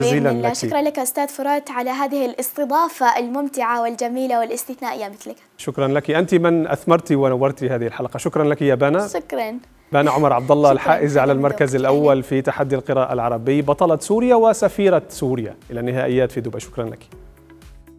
جزيلا بإذن الله. لك. شكرا لك أستاذ فرات على هذه الاستضافة الممتعة والجميلة والاستثنائية مثلك. شكرا لك، أنت من أثمرتي ونورتي هذه الحلقة. شكرا لك يا بانا. شكرا. بانا عمر عبد الله الحائزة على المركز الأول في تحدي القراءة العربي، بطلة سوريا وسفيرة سوريا إلى النهائيات في دبي. شكرا لك.